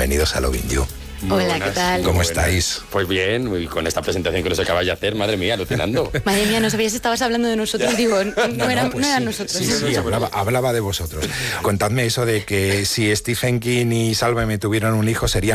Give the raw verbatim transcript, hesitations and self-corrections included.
bienvenidos a Loving You. Muy Hola, buenas, ¿qué tal? ¿Cómo buenas. estáis? Pues bien, y con esta presentación que nos acabas de hacer, madre mía, alucinando. Madre mía, no sabías, estabas hablando de nosotros, digo, no, no, era, pues no eran sí, nosotros. Sí, sí, hablaba, hablaba de vosotros. Contadme eso de que si Stephen King y Sálvame tuvieran un hijo, sería